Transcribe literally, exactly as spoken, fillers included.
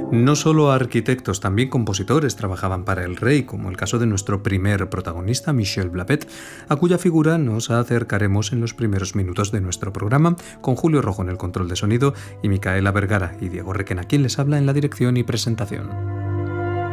No solo arquitectos, también compositores trabajaban para el rey, como el caso de nuestro primer protagonista, Michel Blapet, a cuya figura nos acercaremos en los primeros minutos de nuestro programa, con Julio Rojo en el control de sonido y Micaela Vergara y Diego Requena, quien les habla en la dirección y presentación.